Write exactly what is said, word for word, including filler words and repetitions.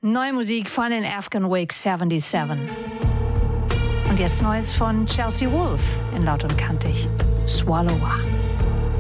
Neue Musik von den Afghan Wigs siebenundsiebzig. Und jetzt Neues von Chelsea Wolfe in Laut und Kantig. Swallower.